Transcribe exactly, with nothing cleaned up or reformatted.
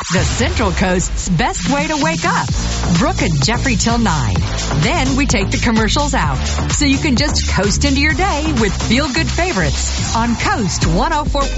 the Central Coast's best way to wake up. Brooke and Jeffrey till nine. Then we take the commercials out, so you can just coast into your day with feel-good favorites on Coast one oh four point